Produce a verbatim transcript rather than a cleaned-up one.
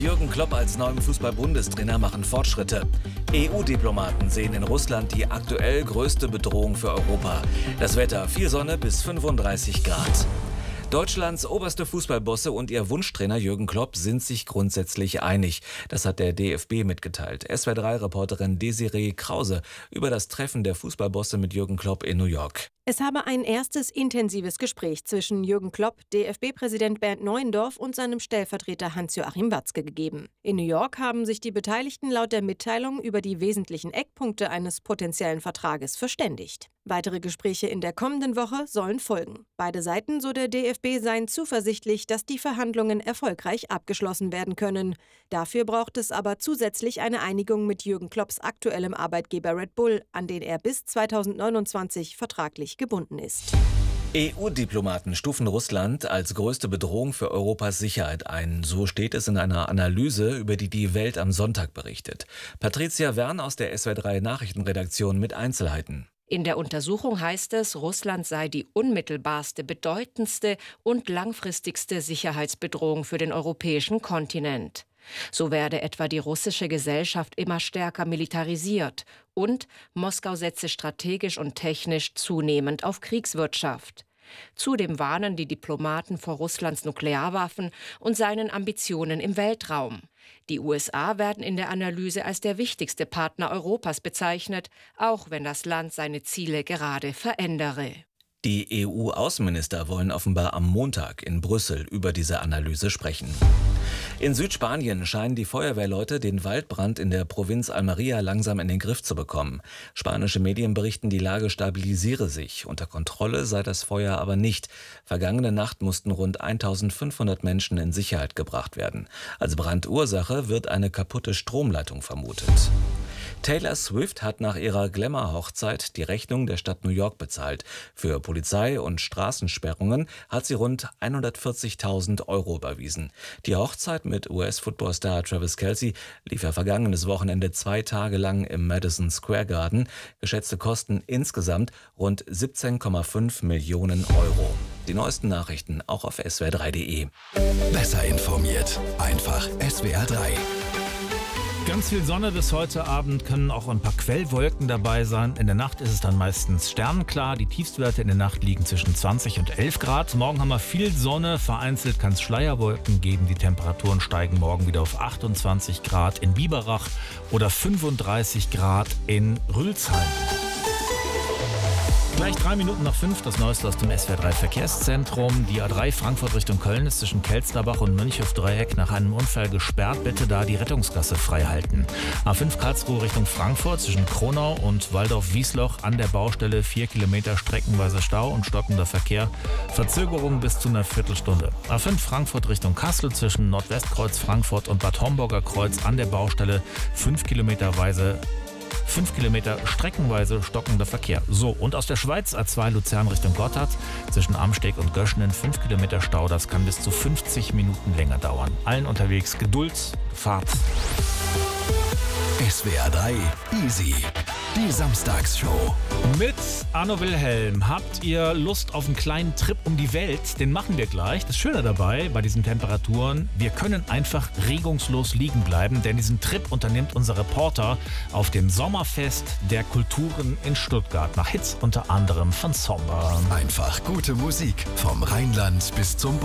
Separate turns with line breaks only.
Jürgen Klopp als neuen Fußball-Bundestrainer machen Fortschritte. E U-Diplomaten sehen in Russland die aktuell größte Bedrohung für Europa. Das Wetter: viel Sonne bis fünfunddreißig Grad. Deutschlands oberste Fußballbosse und ihr Wunschtrainer Jürgen Klopp sind sich grundsätzlich einig. Das hat der D F B mitgeteilt. S W R drei Reporterin Desiree Krause über das Treffen der Fußballbosse mit Jürgen Klopp in New York.
Es habe ein erstes intensives Gespräch zwischen Jürgen Klopp, D F B-Präsident Bernd Neuendorf und seinem Stellvertreter Hans-Joachim Watzke gegeben. In New York haben sich die Beteiligten laut der Mitteilung über die wesentlichen Eckpunkte eines potenziellen Vertrages verständigt. Weitere Gespräche in der kommenden Woche sollen folgen. Beide Seiten, so der D F B, seien zuversichtlich, dass die Verhandlungen erfolgreich abgeschlossen werden können. Dafür braucht es aber zusätzlich eine Einigung mit Jürgen Klopps aktuellem Arbeitgeber Red Bull, an den er bis zweitausendneunundzwanzig vertraglich gebunden ist.
E U-Diplomaten stufen Russland als größte Bedrohung für Europas Sicherheit ein. So steht es in einer Analyse, über die die Welt am Sonntag berichtet. Patricia Wern aus der S W R drei Nachrichtenredaktion mit Einzelheiten.
In der Untersuchung heißt es, Russland sei die unmittelbarste, bedeutendste und langfristigste Sicherheitsbedrohung für den europäischen Kontinent. So werde etwa die russische Gesellschaft immer stärker militarisiert und Moskau setze strategisch und technisch zunehmend auf Kriegswirtschaft. Zudem warnen die Diplomaten vor Russlands Nuklearwaffen und seinen Ambitionen im Weltraum. Die U S A werden in der Analyse als der wichtigste Partner Europas bezeichnet, auch wenn das Land seine Ziele gerade verändere.
Die E U-Außenminister wollen offenbar am Montag in Brüssel über diese Analyse sprechen. In Südspanien scheinen die Feuerwehrleute den Waldbrand in der Provinz Almería langsam in den Griff zu bekommen. Spanische Medien berichten, die Lage stabilisiere sich. Unter Kontrolle sei das Feuer aber nicht. Vergangene Nacht mussten rund eintausendfünfhundert Menschen in Sicherheit gebracht werden. Als Brandursache wird eine kaputte Stromleitung vermutet. Taylor Swift hat nach ihrer Glamour-Hochzeit die Rechnung der Stadt New York bezahlt. Für Polizei und Straßensperrungen hat sie rund hundertvierzigtausend Euro überwiesen. Die Hochzeit mit U S-Footballstar Travis Kelce lief ja vergangenes Wochenende zwei Tage lang im Madison Square Garden. Geschätzte Kosten insgesamt rund siebzehn Komma fünf Millionen Euro. Die neuesten Nachrichten auch auf S W R drei Punkt de.
Besser informiert. Einfach S W R drei.
Ganz viel Sonne bis heute Abend, können auch ein paar Quellwolken dabei sein. In der Nacht ist es dann meistens sternenklar. Die Tiefstwerte in der Nacht liegen zwischen zwanzig und elf Grad. Morgen haben wir viel Sonne, vereinzelt kann es Schleierwolken geben. Die Temperaturen steigen morgen wieder auf achtundzwanzig Grad in Biberach oder fünfunddreißig Grad in Rülsheim. Gleich drei Minuten nach fünf, das Neueste aus dem S W R drei Verkehrszentrum. Die A drei Frankfurt Richtung Köln ist zwischen Kelsterbach und Mönchhof-Dreieck nach einem Unfall gesperrt. Bitte da die Rettungsgasse frei halten. A fünf Karlsruhe Richtung Frankfurt zwischen Kronau und Waldorf-Wiesloch an der Baustelle vier Kilometer streckenweise Stau und stockender Verkehr. Verzögerung bis zu einer Viertelstunde. A fünf Frankfurt Richtung Kassel zwischen Nordwestkreuz Frankfurt und Bad Homburger Kreuz an der Baustelle fünf Kilometerweise fünf Kilometer streckenweise stockender Verkehr. So, und aus der Schweiz A zwei Luzern Richtung Gotthard zwischen Amsteg und Göschenen fünf Kilometer Stau. Das kann bis zu fünfzig Minuten länger dauern. Allen unterwegs Geduld, Fahrt.
S W R drei Easy. Die Samstagsshow.
Mit Arno Wilhelm. Habt ihr Lust auf einen kleinen Trip um die Welt? Den machen wir gleich. Das Schöne dabei bei diesen Temperaturen, wir können einfach regungslos liegen bleiben, denn diesen Trip unternimmt unser Reporter auf dem Sommerfest der Kulturen in Stuttgart. Nach Hits unter anderem von Sommer.
Einfach gute Musik vom Rheinland bis zum